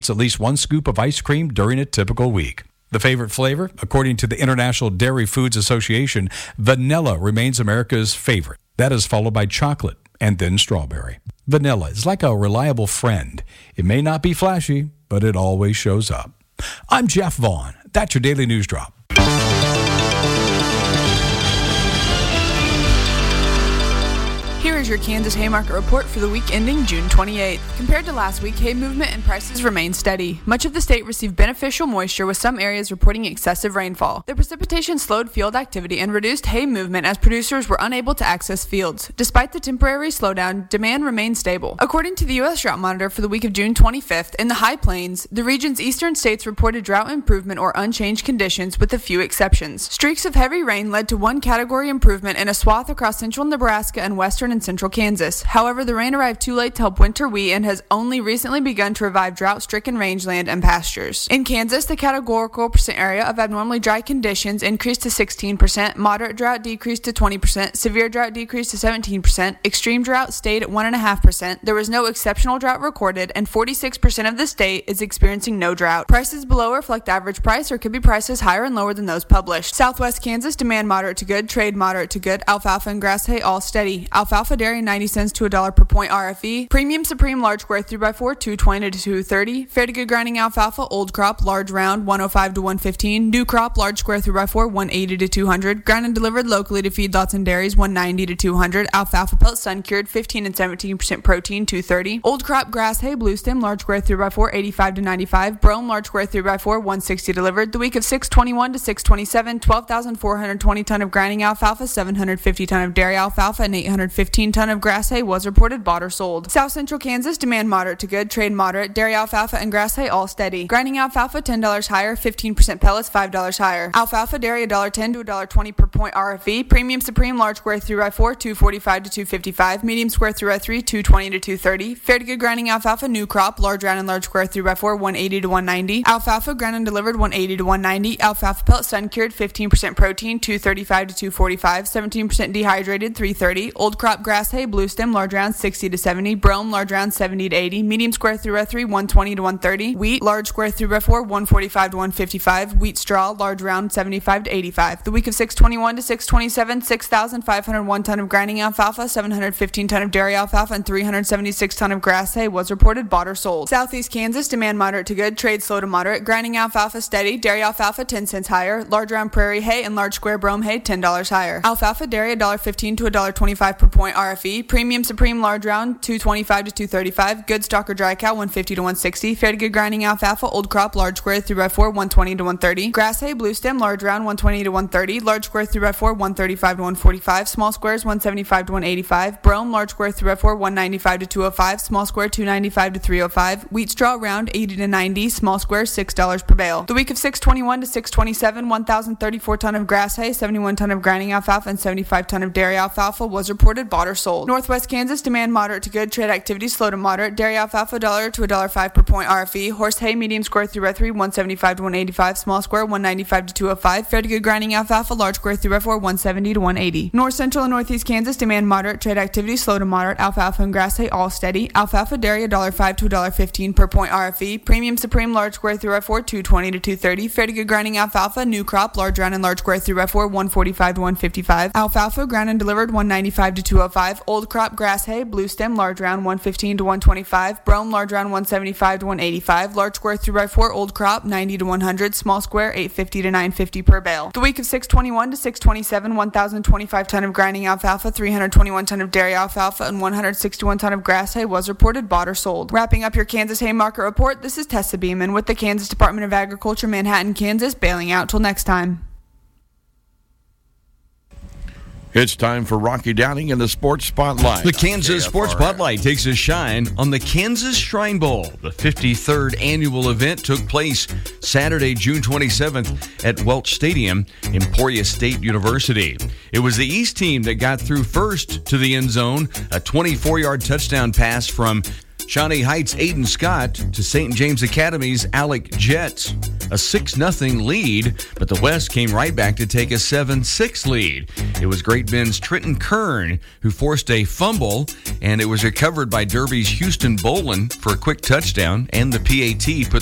It's at least one scoop of ice cream during a typical week. The favorite flavor, according to the International Dairy Foods Association, vanilla remains America's favorite. That is followed by chocolate and then strawberry. Vanilla is like a reliable friend. It may not be flashy, but it always shows up. I'm Jeff Vaughn. That's your Daily News Drop. Here is your Kansas Hay Market Report for the week ending June 28th. Compared to last week, hay movement and prices remain steady. Much of the state received beneficial moisture, with some areas reporting excessive rainfall. The precipitation slowed field activity and reduced hay movement as producers were unable to access fields. Despite the temporary slowdown, demand remained stable. According to the U.S. Drought Monitor for the week of June 25th, in the High Plains, the region's eastern states reported drought improvement or unchanged conditions, with a few exceptions. Streaks of heavy rain led to one category improvement in a swath across central Nebraska and western and central Kansas. However, the rain arrived too late to help winter wheat and has only recently begun to revive drought-stricken rangeland and pastures. In Kansas, the categorical percent area of abnormally dry conditions increased to 16%, moderate drought decreased to 20%, severe drought decreased to 17%, extreme drought stayed at 1.5%, there was no exceptional drought recorded, and 46% of the state is experiencing no drought. Prices below reflect average price or could be prices higher and lower than those published. Southwest Kansas, demand moderate to good, trade moderate to good, alfalfa and grass hay all steady. Alfalfa dairy 90 cents to $1 per point RFE. Premium Supreme large square 3x4 220 to 230. Fair to good grinding alfalfa old crop large round 105 to 115. New crop large square 3x4 180 to 200. Ground and delivered locally to feedlots and dairies 190 to 200. Alfalfa pelt sun cured 15 and 17% protein 230. Old crop grass hay blue stem large square 3x4 85 to 95. Brome large square 3x4 160 delivered. The week of 621 to 627 12,420 ton of grinding alfalfa, 750 ton of dairy alfalfa, and 815 ton of grass hay was reported bought or sold. South Central Kansas, demand moderate to good, trade moderate, dairy alfalfa and grass hay all steady. Grinding alfalfa $10 higher, 15% pellets $5 higher. Alfalfa dairy $1.10 to $1.20 per point RFE. Premium Supreme large square 3x4 245 to 255. Medium square 3x3 220 to 230. Fair to good grinding alfalfa new crop large round and large square 3x4 180 to 190. Alfalfa ground and delivered 180 to 190. Alfalfa pellet sun cured 15% protein 235 to 245. 17% dehydrated 330. Old crop grass hay blue stem large round 60 to 70. Brome large round 70 to 80. Medium square 3x3 120 to 130. Wheat large square 3x4 145 to 155. Wheat straw large round 75 to 85. The week of 621 to 627 6,501 ton of grinding alfalfa, 715 ton of dairy alfalfa, and 376 ton of grass hay was reported bought or sold. Southeast Kansas, demand moderate to good, trade slow to moderate. Grinding alfalfa steady, dairy alfalfa 10 cents higher. Large round prairie hay and large square brome hay $10 higher. Alfalfa dairy $1.15 to $1.25 per point RFE. Premium Supreme large round 225 to 235. Good stock or dry cow 150 to 160. Fair to good grinding alfalfa old crop large square 3x4 120 to 130. Grass hay blue stem large round 120 to 130. Large square 3x4 135 to 145. Small squares 175 to 185. Brome large square 3x4 195 to 205. Small square 295 to 305. Wheat straw round 80 to 90. Small square $6 per bale. The week of 621 to 627 1,034 ton of grass hay, 71 ton of grinding alfalfa, and 75 ton of dairy alfalfa was reported bought or sold. Northwest Kansas, demand moderate to good, trade activity slow to moderate. Dairy alfalfa $1 to $1.05 per point RFE. Horse hay medium square 3x3 175 to 185. Small square 195 to 205. Fair to good grinding alfalfa large square 3x4 170 to 180. North Central and Northeast Kansas, demand moderate, trade activity slow to moderate. Alfalfa and grass hay all steady. Alfalfa dairy $1.05 to $1.15 per point RFE. Premium Supreme large square 3x4 220 to 230. Fair to good grinding alfalfa new crop large round and large square 3x4 145 to 155. Alfalfa ground and delivered 195 to 205. Old crop grass hay blue stem large round 115 to 125. Brome large round 175 to 185. Large square 3x4 old crop 90 to 100. Small square 850 to 950 per bale. The week of 621 to 627 1,025 ton of grinding alfalfa, 321 ton of dairy alfalfa, and 161 ton of grass hay was reported bought or sold. Wrapping up your Kansas Hay Market Report, this is Tessa Beeman with the Kansas Department of Agriculture, Manhattan, Kansas, bailing out till next time. It's time for Rocky Downing and the Sports Spotlight. The Kansas Sports Spotlight takes a shine on the Kansas Shrine Bowl. The 53rd annual event took place Saturday, June 27th at Welch Stadium, Emporia State University. It was the East team that got through first to the end zone, a 24-yard touchdown pass from Shawnee Heights' Aiden Scott to St. James Academy's Alec Jett. a 6-0 lead, but the West came right back to take a 7-6 lead. It was Great Bend's Trenton Kern who forced a fumble, and it was recovered by Derby's Houston Bolin for a quick touchdown, and the PAT put